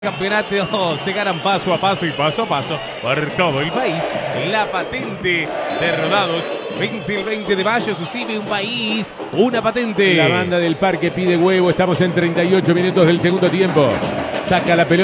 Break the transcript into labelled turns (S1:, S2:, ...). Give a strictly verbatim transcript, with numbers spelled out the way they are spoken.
S1: Campeonato se ganan paso a paso y paso a paso por todo el país. La patente de Rodados vence el veinte de mayo, sucede un país, una patente.
S2: La banda del Parque pide huevo, estamos en treinta y ocho minutos del segundo tiempo. Saca la pelota.